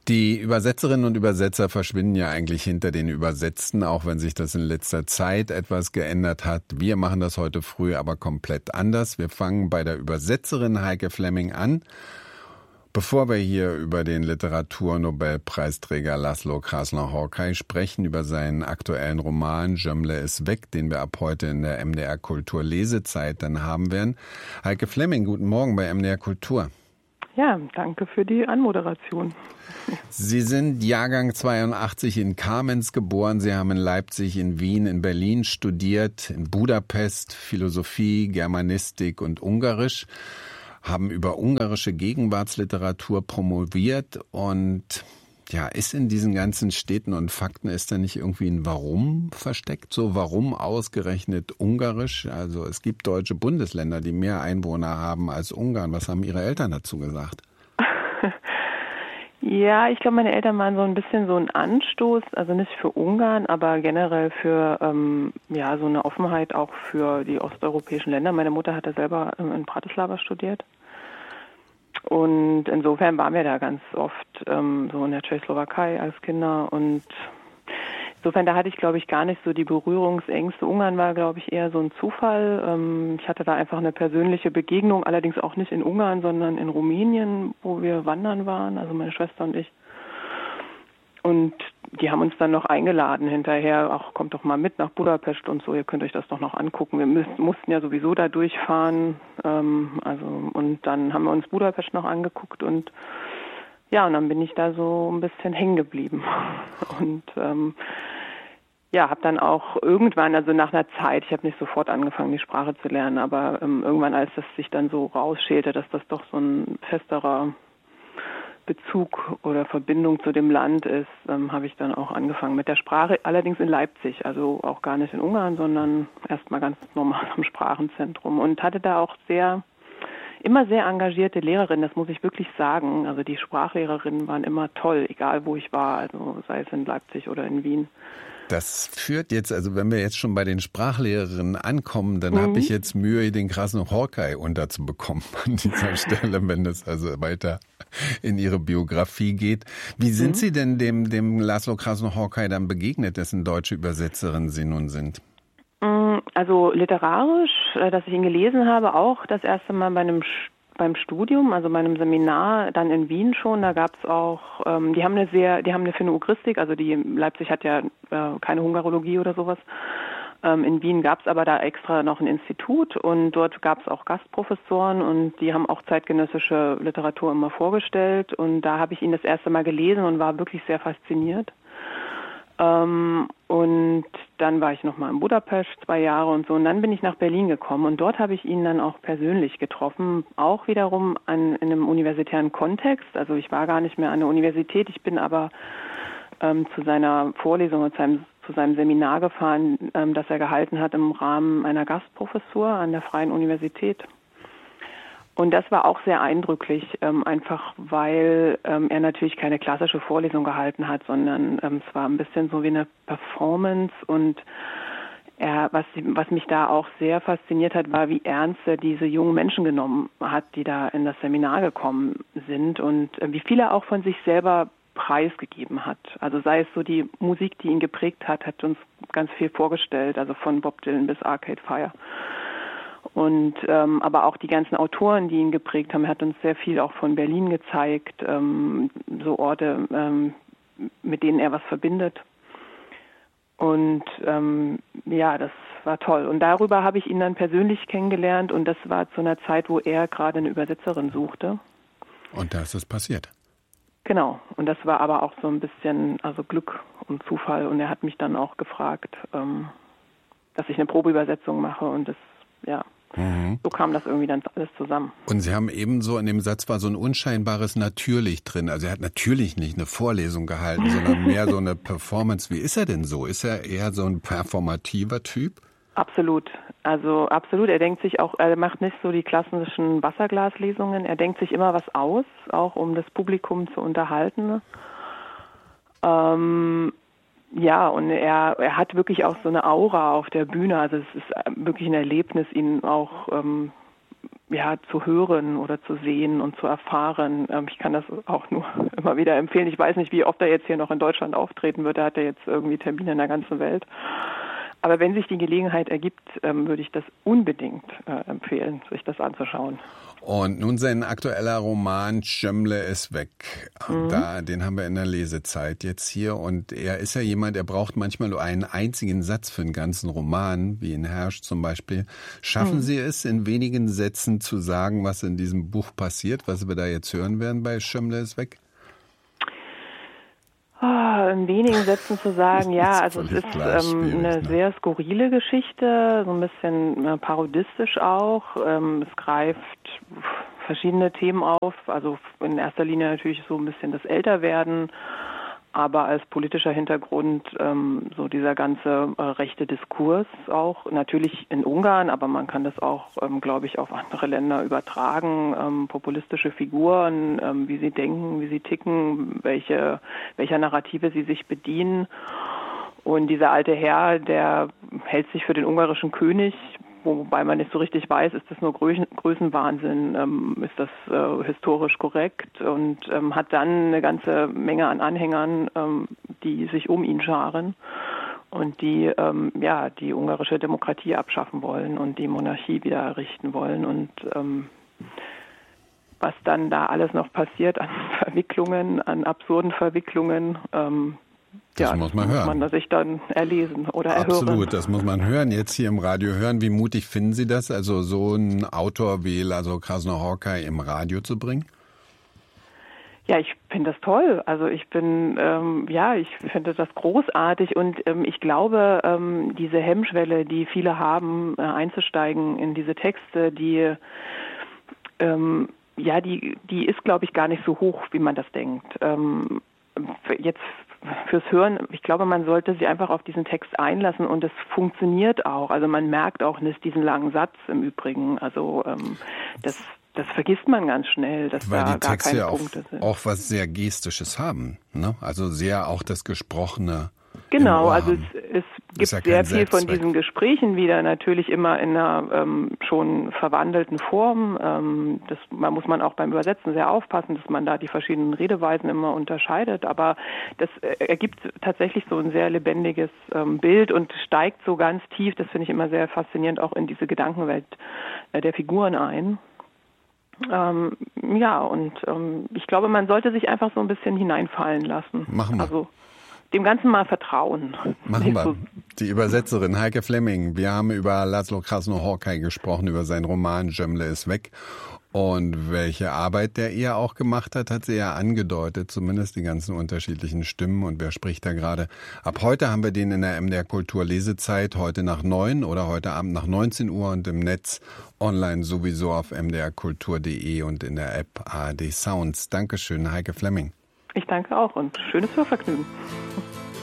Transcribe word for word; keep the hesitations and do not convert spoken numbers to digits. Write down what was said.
Die Übersetzerinnen und Übersetzer verschwinden ja eigentlich hinter den Übersetzten, auch wenn sich das in letzter Zeit etwas geändert hat. Wir machen das heute früh aber komplett anders. Wir fangen bei der Übersetzerin Heike Flemming an. Bevor wir hier über den Literaturnobelpreisträger László Krasznahorkai sprechen, über seinen aktuellen Roman Gömle ist weg, den wir ab heute in der M D R Kultur Lesezeit dann haben werden. Heike Flemming, guten Morgen bei M D R Kultur. Ja, danke für die Anmoderation. Sie sind Jahrgang zweiundachtzig in Kamenz geboren. Sie haben in Leipzig, in Wien, in Berlin studiert, in Budapest Philosophie, Germanistik und Ungarisch, haben über ungarische Gegenwartsliteratur promoviert und ja, ist in diesen ganzen Städten und Fakten, ist da nicht irgendwie ein Warum versteckt? So, warum ausgerechnet Ungarisch? Also es gibt deutsche Bundesländer, die mehr Einwohner haben als Ungarn. Was haben Ihre Eltern dazu gesagt? Ja, ich glaube, meine Eltern waren so ein bisschen so ein Anstoß, also nicht für Ungarn, aber generell für ähm, ja so eine Offenheit auch für die osteuropäischen Länder. Meine Mutter hatte selber ähm, in Bratislava studiert. Und insofern waren wir da ganz oft ähm, so in der Tschechoslowakei als Kinder und insofern da hatte ich, glaube ich, gar nicht so die Berührungsängste. Ungarn war, glaube ich, eher so ein Zufall. Ähm, ich hatte da einfach eine persönliche Begegnung, allerdings auch nicht in Ungarn, sondern in Rumänien, wo wir wandern waren, also meine Schwester und ich. Und die haben uns dann noch eingeladen hinterher, auch kommt doch mal mit nach Budapest und so, ihr könnt euch das doch noch angucken. Wir müssen, mussten ja sowieso da durchfahren, ähm, also und dann haben wir uns Budapest noch angeguckt und ja, und dann bin ich da so ein bisschen hängen geblieben und ähm, ja, habe dann auch irgendwann, also nach einer Zeit, ich habe nicht sofort angefangen, die Sprache zu lernen, aber ähm, irgendwann, als das sich dann so rausschälte, dass das doch so ein festerer Bezug oder Verbindung zu dem Land ist, ähm, habe ich dann auch angefangen mit der Sprache, allerdings in Leipzig, also auch gar nicht in Ungarn, sondern erstmal ganz normal am Sprachenzentrum und hatte da auch sehr, immer sehr engagierte Lehrerinnen, das muss ich wirklich sagen, also die Sprachlehrerinnen waren immer toll, egal wo ich war, also sei es in Leipzig oder in Wien. Das führt jetzt, also wenn wir jetzt schon bei den Sprachlehrerinnen ankommen, dann mhm. habe ich jetzt Mühe, den Krasznahorkai unterzubekommen an dieser Stelle, wenn es also weiter in Ihre Biografie geht. Wie sind mhm. Sie denn dem, dem László Krasznahorkai dann begegnet, dessen deutsche Übersetzerin Sie nun sind? Also literarisch, dass ich ihn gelesen habe, auch das erste Mal bei einem beim Studium, also bei einem Seminar, dann in Wien schon, da gab es auch, ähm, die haben eine sehr, die haben eine Finno-Ugristik, also die Leipzig hat ja äh, keine Hungarologie oder sowas. Ähm, in Wien gab es aber da extra noch ein Institut und dort gab es auch Gastprofessoren und die haben auch zeitgenössische Literatur immer vorgestellt und da habe ich ihn das erste Mal gelesen und war wirklich sehr fasziniert. Ähm, und dann war ich nochmal in Budapest zwei Jahre und so und dann bin ich nach Berlin gekommen und dort habe ich ihn dann auch persönlich getroffen, auch wiederum an, in einem universitären Kontext. Also ich war gar nicht mehr an der Universität, ich bin aber ähm, zu seiner Vorlesung und zu seinem, zu seinem Seminar gefahren, ähm, das er gehalten hat im Rahmen einer Gastprofessur an der Freien Universität. Und das war auch sehr eindrücklich, ähm, einfach weil ähm, er natürlich keine klassische Vorlesung gehalten hat, sondern ähm, es war ein bisschen so wie eine Performance und er, was, was mich da auch sehr fasziniert hat, war, wie ernst er diese jungen Menschen genommen hat, die da in das Seminar gekommen sind und äh, wie viel er auch von sich selber preisgegeben hat. Also sei es so die Musik, die ihn geprägt hat, hat uns ganz viel vorgestellt, also von Bob Dylan bis Arcade Fire. Und ähm, aber auch die ganzen Autoren, die ihn geprägt haben, er hat uns sehr viel auch von Berlin gezeigt, ähm, so Orte, ähm, mit denen er was verbindet. Und ähm, ja, das war toll. Und darüber habe ich ihn dann persönlich kennengelernt und das war zu einer Zeit, wo er gerade eine Übersetzerin suchte. Und da ist es passiert. Genau. Und das war aber auch so ein bisschen also Glück und Zufall. Und er hat mich dann auch gefragt, ähm, dass ich eine Probeübersetzung mache und das ja, mhm. so kam das irgendwie dann alles zusammen. Und Sie haben eben so in dem Satz war so ein unscheinbares Natürlich drin. Also er hat natürlich nicht eine Vorlesung gehalten, sondern mehr so eine Performance. Wie ist er denn so? Ist er eher so ein performativer Typ? Absolut. Also absolut. Er denkt sich auch, er macht nicht so die klassischen Wasserglaslesungen. Er denkt sich immer was aus, auch um das Publikum zu unterhalten. Ähm, Ja, und er, er hat wirklich auch so eine Aura auf der Bühne. Also es ist wirklich ein Erlebnis, ihn auch ähm, ja, zu hören oder zu sehen und zu erfahren. Ähm, ich kann das auch nur immer wieder empfehlen. Ich weiß nicht, wie oft er jetzt hier noch in Deutschland auftreten wird. Er hat ja jetzt irgendwie Termine in der ganzen Welt. Aber wenn sich die Gelegenheit ergibt, ähm, würde ich das unbedingt äh, empfehlen, sich das anzuschauen. Und nun sein aktueller Roman Schömmle ist weg. Mhm. Da, den haben wir in der Lesezeit jetzt hier. Und er ist ja jemand, er braucht manchmal nur einen einzigen Satz für einen ganzen Roman, wie in Hersch zum Beispiel. Schaffen mhm. Sie es, in wenigen Sätzen zu sagen, was in diesem Buch passiert, was wir da jetzt hören werden bei Schömmle ist weg? Oh, in wenigen Sätzen zu sagen, ja, also es ist ähm, eine ne? sehr skurrile Geschichte, so ein bisschen äh, parodistisch auch. Ähm, es greift verschiedene Themen auf, also in erster Linie natürlich so ein bisschen das Älterwerden, aber als politischer Hintergrund ähm, so dieser ganze äh, rechte Diskurs auch, natürlich in Ungarn, aber man kann das auch, ähm, glaube ich, auf andere Länder übertragen, ähm, populistische Figuren, ähm, wie sie denken, wie sie ticken, welche, welcher Narrative sie sich bedienen. Und dieser alte Herr, der hält sich für den ungarischen König, wobei man nicht so richtig weiß, ist das nur Größen, Größenwahnsinn, ähm, ist das äh, historisch korrekt und ähm, hat dann eine ganze Menge an Anhängern, ähm, die sich um ihn scharen und die ähm, ja die ungarische Demokratie abschaffen wollen und die Monarchie wieder errichten wollen und ähm, was dann da alles noch passiert an Verwicklungen, an absurden Verwicklungen, ähm, Das ja, muss man das hören. muss man sich dann erlesen oder erhören. Absolut, das muss man hören. Jetzt hier im Radio hören. Wie mutig finden Sie das, also so einen Autor wie László Krásner-Horkály im Radio zu bringen? Ja, ich finde das toll. Also ich bin, ähm, ja, ich finde das großartig und ähm, ich glaube, ähm, diese Hemmschwelle, die viele haben, äh, einzusteigen in diese Texte, die, ähm, ja, die, die ist, glaube ich, gar nicht so hoch, wie man das denkt. Ähm, jetzt fürs Hören, ich glaube, man sollte sich einfach auf diesen Text einlassen und es funktioniert auch. Also man merkt auch nicht diesen langen Satz im Übrigen. Also ähm, das, das vergisst man ganz schnell, dass Weil da die gar Texte keine ja auch, Punkte sind. auch was sehr Gestisches haben, ne? Also sehr auch das Gesprochene. Genau, also es, es gibt ja sehr viel Selbstzweck. von diesen Gesprächen wieder, natürlich immer in einer ähm, schon verwandelten Form. Ähm, das man muss man auch beim Übersetzen sehr aufpassen, dass man da die verschiedenen Redeweisen immer unterscheidet. Aber das äh, ergibt tatsächlich so ein sehr lebendiges ähm, Bild und steigt so ganz tief, das finde ich immer sehr faszinierend, auch in diese Gedankenwelt äh, der Figuren ein. Ähm, ja, und ähm, ich glaube, man sollte sich einfach so ein bisschen hineinfallen lassen. Machen wir. Also, dem Ganzen mal vertrauen. Machen wir. Die Übersetzerin Heike Flemming. Wir haben über László Krásner-Horkály gesprochen, über seinen Roman Schömmle ist weg. Und welche Arbeit der ihr auch gemacht hat, hat sie ja angedeutet, zumindest die ganzen unterschiedlichen Stimmen. Und wer spricht da gerade? Ab heute haben wir den in der M D R Kultur Lesezeit, heute nach neun oder heute Abend nach neunzehn Uhr und im Netz online sowieso auf m d r kultur punkt d e und in der App A R D Sounds. Dankeschön, Heike Flemming. Ich danke auch und schönes Hörvergnügen.